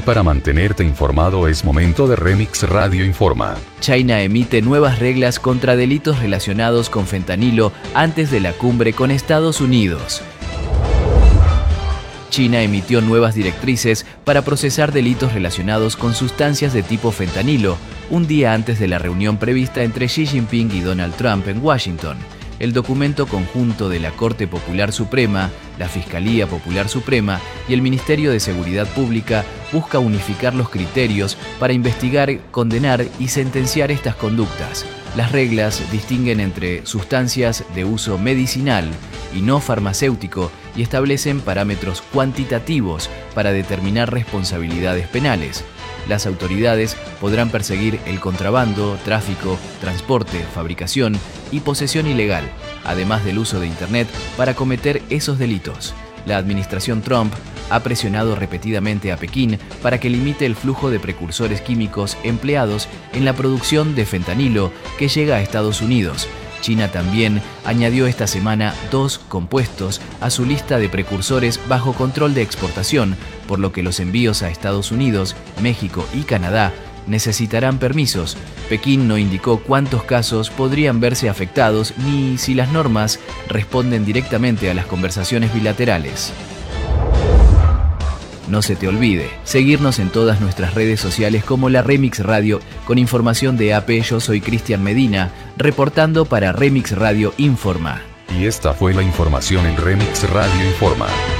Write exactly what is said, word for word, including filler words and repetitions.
Para mantenerte informado es momento de Remix Radio Informa. China emite nuevas reglas contra delitos relacionados con fentanilo antes de la cumbre con Estados Unidos. China emitió nuevas directrices para procesar delitos relacionados con sustancias de tipo fentanilo, un día antes de la reunión prevista entre Xi Jinping y Donald Trump en Washington. El documento conjunto de la Corte Popular Suprema, la Fiscalía Popular Suprema y el Ministerio de Seguridad Pública busca unificar los criterios para investigar, condenar y sentenciar estas conductas. Las reglas distinguen entre sustancias de uso medicinal y no farmacéutico y establecen parámetros cuantitativos para determinar responsabilidades penales. Las autoridades podrán perseguir el contrabando, tráfico, transporte, fabricación y posesión ilegal, además del uso de Internet para cometer esos delitos. La administración Trump ha presionado repetidamente a Pekín para que limite el flujo de precursores químicos empleados en la producción de fentanilo que llega a Estados Unidos. China también añadió esta semana dos compuestos a su lista de precursores bajo control de exportación, por lo que los envíos a Estados Unidos, México y Canadá necesitarán permisos. Pekín no indicó cuántos casos podrían verse afectados ni si las normas responden directamente a las conversaciones bilaterales. No se te olvide seguirnos en todas nuestras redes sociales como la Remix Radio con información de A P. Yo soy Cristian Medina, reportando para Remix Radio Informa. Y esta fue la información en Remix Radio Informa.